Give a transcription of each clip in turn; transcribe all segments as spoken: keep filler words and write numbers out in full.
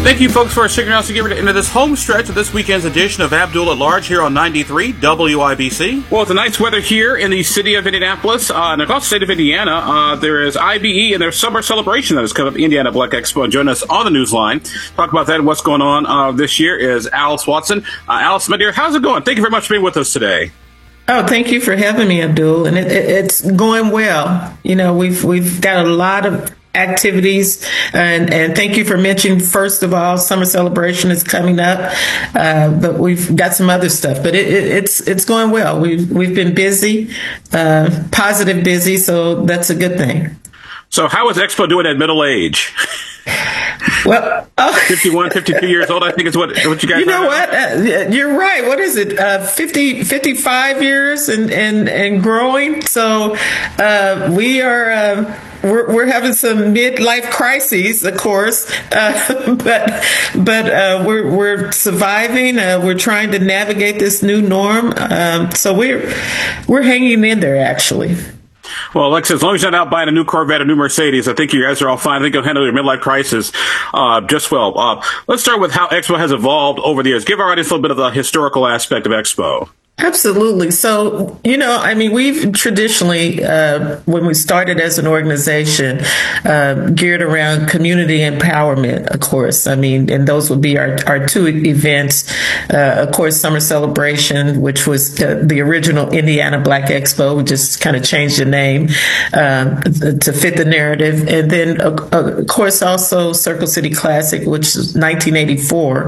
Thank you, folks, for sticking around to get into this home stretch of this weekend's edition of Abdul at Large here on ninety-three W I B C. Well, it's a nice weather here in the city of Indianapolis uh, and across the state of Indiana. Uh, there is I B E and their summer celebration that is coming up, Indiana Black Expo. And join us on the news line. Talk about that and what's going on uh, this year is Alice Watson. Uh, Alice, my dear, how's it going? Thank you very much for being with us today. Oh, thank you for having me, Abdul. And it, it, it's going well. You know, we've we've got a lot of activities, and and thank you for mentioning, first of all, summer celebration is coming up, uh, but we've got some other stuff. But it, it, it's it's going well. We've we've been busy, uh, positive busy, so that's a good thing. So how is Expo doing at middle age? Well, oh. fifty-one, fifty-two years old, I think is what, what you guys You know are. what? Uh, you're right. What is it? Uh, fifty, fifty-five years and, and, and growing. So uh, we are... Uh, We're, we're having some midlife crises, of course, uh, but but uh, we're we're surviving. Uh, we're trying to navigate this new norm. Um, so we're we're hanging in there, actually. Well, Alexa, as long as you're not out buying a new Corvette or new Mercedes, I think you guys are all fine. I think you'll handle your midlife crisis uh, just well. Uh, let's start with how Expo has evolved over the years. Give our audience a little bit of the historical aspect of Expo. Absolutely. So, you know, I mean, we've traditionally, uh, when we started as an organization, uh, geared around community empowerment, of course. I mean, and those would be our, our two events. Uh, of course, Summer Celebration, which was uh, the original Indiana Black Expo. We just kind of changed the name um, to fit the narrative. And then, uh, of course, also Circle City Classic, which is nineteen eighty-four.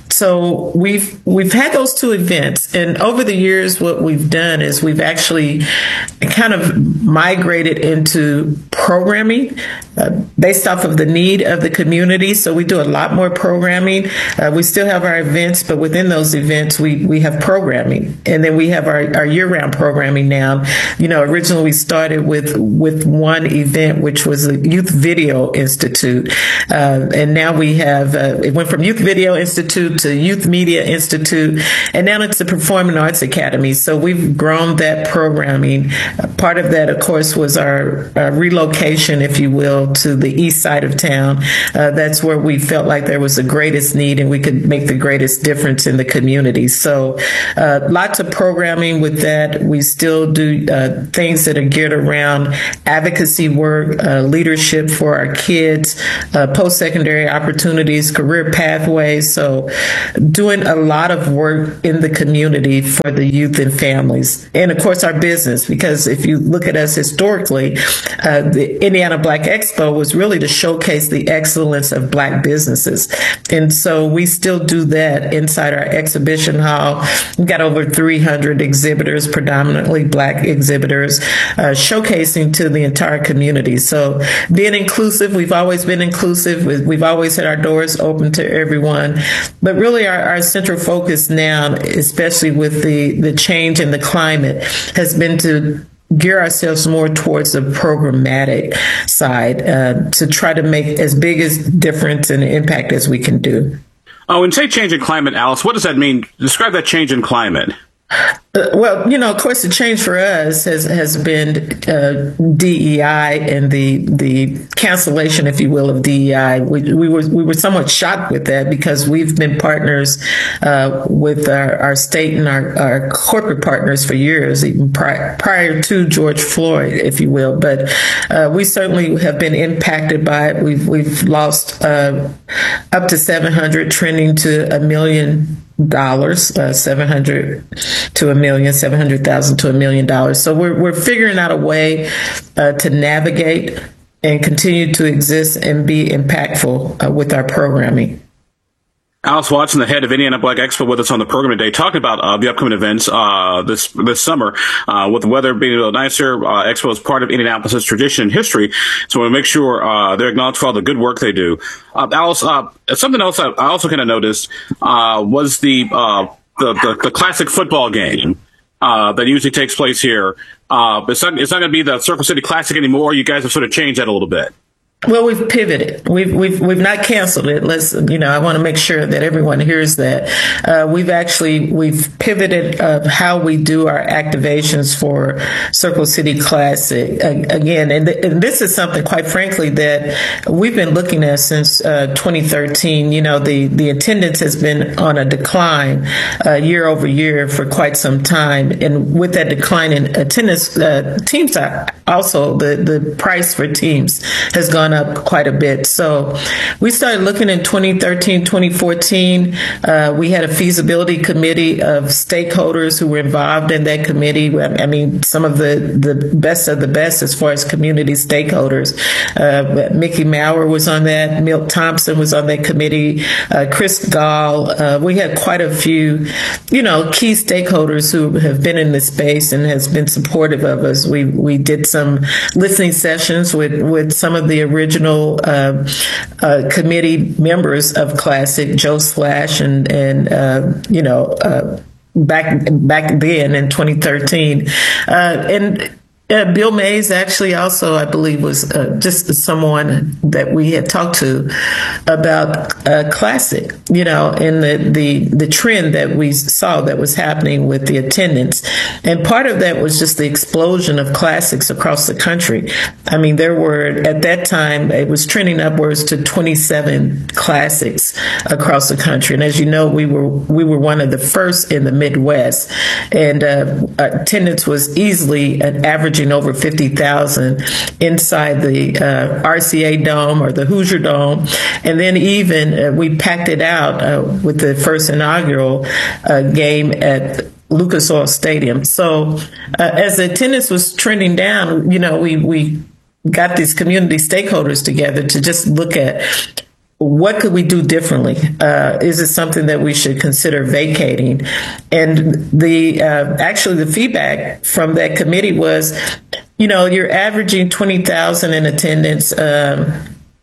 So we've we've had those two events. And over the years, what we've done is we've actually kind of migrated into programming uh, based off of the need of the community. So we do a lot more programming. Uh, we still have our events, but within those events, we, we have programming. And then we have our, our year-round programming now. You know, originally we started with, with one event, which was the Youth Video Institute. Uh, and now we have, uh, it went from Youth Video Institute to Youth Media Institute, and now it's the Performing Arts Academy. So we've grown that programming. Uh, part of that, of course, was our uh, relocation, if you will, to the east side of town. Uh, that's where we felt like there was the greatest need and we could make the greatest difference in the community. So uh, lots of programming with that. We still do uh, things that are geared around advocacy work, uh, leadership for our kids, uh, post-secondary opportunities, career pathways. So doing a lot of work in the community for the youth and families. And of course, our business, because if you look at us historically, uh, the Indiana Black Expo was really to showcase the excellence of Black businesses. And so we still do that inside our exhibition hall. We've got over three hundred exhibitors, predominantly Black exhibitors, uh, showcasing to the entire community. So being inclusive, we've always been inclusive. We've always had our doors open to everyone. But really our, our central focus now, especially with the, the change in the climate, has been to gear ourselves more towards the programmatic side uh, to try to make as big a difference and impact as we can do. Oh, when you say change in climate, Alice, what does that mean? Describe that change in climate. Uh, well, you know, of course, the change for us has has been uh, D E I and the the cancellation, if you will, of D E I. We, we were we were somewhat shocked with that because we've been partners uh, with our, our state and our, our corporate partners for years, even prior, prior to George Floyd, if you will. But uh, we certainly have been impacted by it. We've we've lost uh, up to seven hundred, trending to a million. Dollars, uh, seven hundred to a million, seven hundred thousand to a million dollars. So we're we're figuring out a way uh, to navigate and continue to exist and be impactful uh, with our programming. Alice Watson, the head of Indiana Black Expo, with us on the program today, talking about uh, the upcoming events uh, this this summer. Uh, with the weather being a little nicer, uh, Expo is part of Indianapolis' tradition and history, so we want to make sure uh, they're acknowledged for all the good work they do. Uh, Alice, uh, something else I, I also kind of noticed uh, was the, uh, the the the classic football game uh, that usually takes place here. Uh, it's not, it's not going to be the Circle City Classic anymore. You guys have sort of changed that a little bit. Well, we've pivoted. We've we've we've not canceled it. Let's you know. I want to make sure that everyone hears that uh, we've actually we've pivoted of how we do our activations for Circle City Classic uh, again. And, th- and this is something, quite frankly, that we've been looking at since uh, twenty thirteen. You know, the the attendance has been on a decline uh, year over year for quite some time, and with that decline in attendance, uh, teams are also the the price for teams has gone up quite a bit. So we started looking in twenty thirteen, twenty fourteen. Uh, we had a feasibility committee of stakeholders who were involved in that committee. I mean, some of the, the best of the best as far as community stakeholders. Uh, Mickey Maurer was on that. Milt Thompson was on that committee. Uh, Chris Gall. Uh, we had quite a few, you know, key stakeholders who have been in this space and has been supportive of us. We we did some listening sessions with, with some of the original original uh, uh, committee members of Classic, Joe Slash, and and uh, you know uh, back back then in twenty thirteen, uh, and. Uh, Bill Mays actually also, I believe, was uh, just someone that we had talked to about uh, Classic, you know, and the, the, the trend that we saw that was happening with the attendance. And part of that was just the explosion of classics across the country. I mean, there were, at that time, it was trending upwards to twenty-seven classics across the country. And as you know, we were we were one of the first in the Midwest. And uh, attendance was easily an average over fifty thousand inside the uh, R C A Dome or the Hoosier Dome. And then even uh, we packed it out uh, with the first inaugural uh, game at Lucas Oil Stadium. So uh, as the attendance was trending down, you know, we, we got these community stakeholders together to just look at what could we do differently? Uh, is it something that we should consider vacating? And the uh, actually the feedback from that committee was, you know, you're averaging twenty thousand in attendance. Um,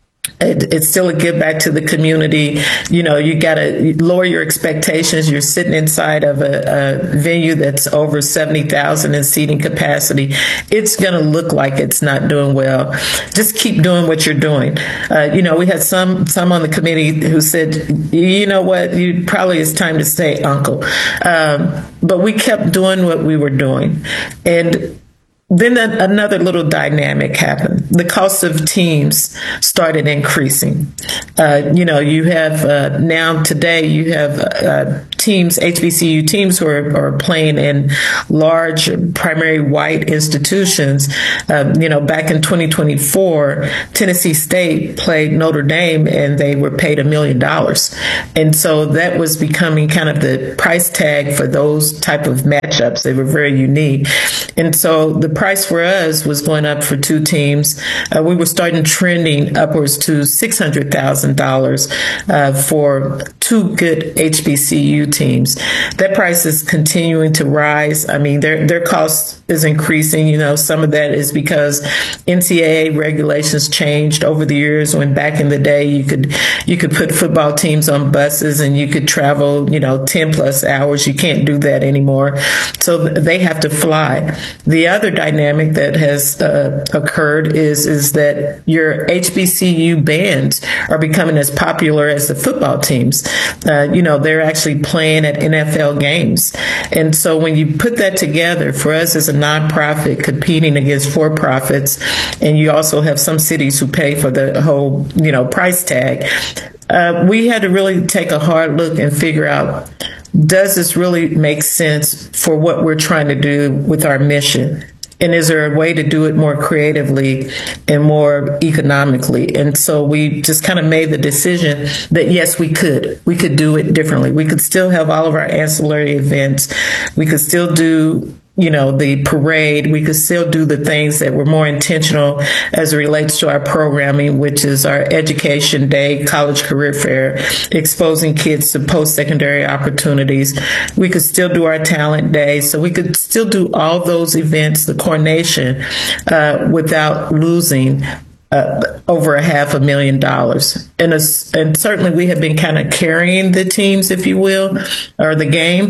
It, it's still a give back to the community. You know, you got to lower your expectations. You're sitting inside of a, a venue that's over seventy thousand in seating capacity. It's going to look like it's not doing well. Just keep doing what you're doing. Uh, you know, we had some some on the committee who said, you know what, you probably it's time to say uncle. Um, but we kept doing what we were doing. And then another little dynamic happened. The cost of teams started increasing. Uh, you know, you have uh, now today you have uh, teams, H B C U teams who are, are playing in large primary white institutions. Uh, you know, back in twenty twenty-four, Tennessee State played Notre Dame and they were paid a million dollars. And so that was becoming kind of the price tag for those type of matchups. They were very unique. And so the price for us was going up for two teams. Uh, we were starting trending upwards to six hundred thousand dollars uh, for two good H B C U teams. That price is continuing to rise. I mean, their their cost is increasing. You know, some of that is because N C double A regulations changed over the years. When back in the day, you could you could put football teams on buses and you could travel, you know, ten plus hours. You can't do that anymore. So they have to fly. The other dynamic that has uh, occurred is is that your H B C U bands are becoming as popular as the football teams. Uh, you know, they're actually playing at N F L games. And so when you put that together, for us as a nonprofit competing against for-profits, and you also have some cities who pay for the whole, you know, price tag, uh, we had to really take a hard look and figure out, does this really make sense for what we're trying to do with our mission? And is there a way to do it more creatively and more economically? And so we just kind of made the decision that, yes, we could. We could do it differently. We could still have all of our ancillary events. We could still do, you know, the parade. We could still do the things that were more intentional as it relates to our programming, which is our education day, college career fair, exposing kids to post-secondary opportunities. We could still do our talent day. So we could still do all those events, the coordination, uh, without losing Uh, over a half a million dollars. And, a, and certainly we have been kind of carrying the teams, if you will, or the game.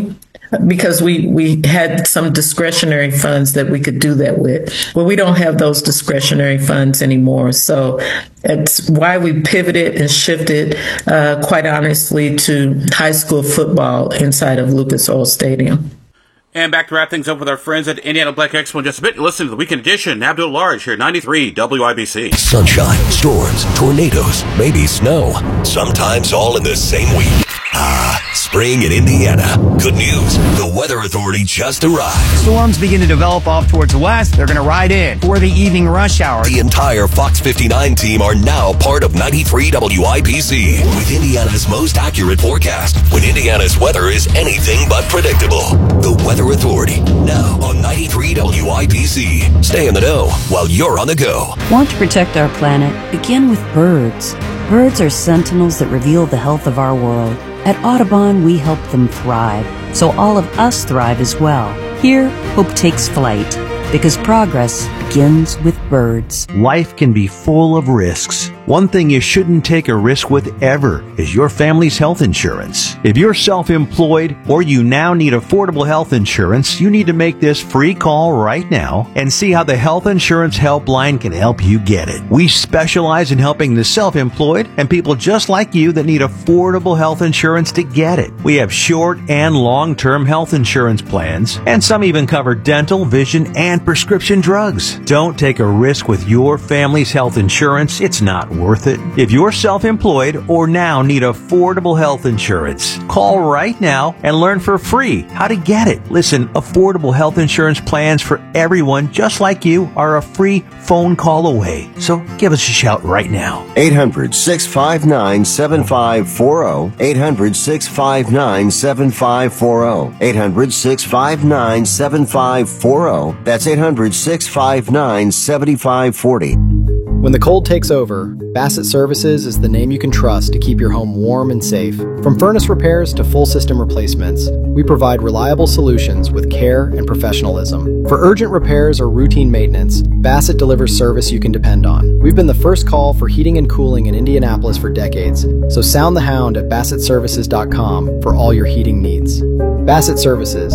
because we, we had some discretionary funds that we could do that with. Well, we don't have those discretionary funds anymore. So it's why we pivoted and shifted, uh, quite honestly, to high school football inside of Lucas Oil Stadium. And back to wrap things up with our friends at Indiana Black Expo in just a bit. Listen to the Weekend Edition. Abdul Large here, ninety-three W I B C. Sunshine, storms, tornadoes, maybe snow. Sometimes all in the same week. Ah, spring in Indiana. Good news. The Weather Authority just arrived. Storms begin to develop off towards the west. They're going to ride in for the evening rush hour. The entire Fox fifty-nine team are now part of ninety-three W I B C with Indiana's most accurate forecast when Indiana's weather is anything but predictable. The Weather Authority, now on ninety-three W I B C. Stay in the know while you're on the go. Want to protect our planet? Begin with birds. Birds are sentinels that reveal the health of our world. At Audubon, we help them thrive, so all of us thrive as well. Here, hope takes flight, because progress begins with birds. Life can be full of risks. One thing you shouldn't take a risk with ever is your family's health insurance. If you're self-employed or you now need affordable health insurance, you need to make this free call right now and see how the Health Insurance Helpline can help you get it. We specialize in helping the self-employed and people just like you that need affordable health insurance to get it. We have short and long-term health insurance plans, and some even cover dental, vision, and prescription drugs. Don't take a risk with your family's health insurance. It's not worth it. If you're self-employed or now need affordable health insurance, call right now and learn for free how to get it. Listen, affordable health insurance plans for everyone just like you are a free phone call away. So give us a shout right now. eight hundred, six five nine, seven five four zero. eight hundred, six five nine, seven five four zero. eight hundred, six five nine, seven five four zero. That's eight hundred, six five nine, seven five four zero. When the cold takes over, Bassett Services is the name you can trust to keep your home warm and safe. From furnace repairs to full system replacements, we provide reliable solutions with care and professionalism. For urgent repairs or routine maintenance, Bassett delivers service you can depend on. We've been the first call for heating and cooling in Indianapolis for decades, so sound the hound at bassett services dot com for all your heating needs. Bassett Services.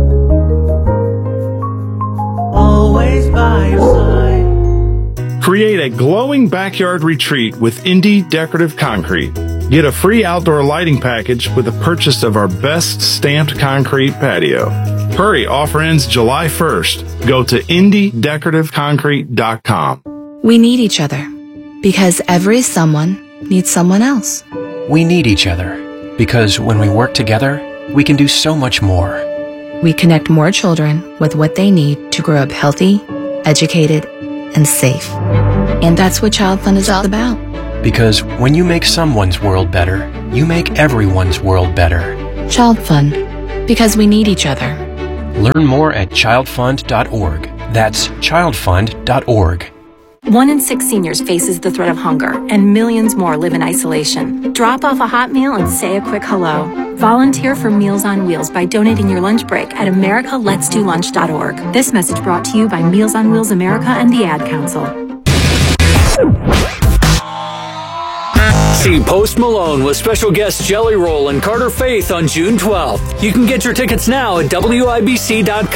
Always by your side. Create a glowing backyard retreat with Indy Decorative Concrete. Get a free outdoor lighting package with the purchase of our best stamped concrete patio. Hurry, offer ends July first. Go to indy decorative concrete dot com. We need each other because every someone needs someone else. We need each other because when we work together, we can do so much more. We connect more children with what they need to grow up healthy, educated, and safe. And that's what Child Fund is all about. Because when you make someone's world better, you make everyone's world better. Child Fund, because we need each other. Learn more at child fund dot org. That's child fund dot org. One in six seniors faces the threat of hunger, and millions more live in isolation. Drop off a hot meal and say a quick hello. Volunteer for Meals on Wheels by donating your lunch break at america lets do lunch dot org. This message brought to you by Meals on Wheels America and the Ad Council. See Post Malone with special guests Jelly Roll and Carter Faith on June twelfth. You can get your tickets now at W I B C dot com.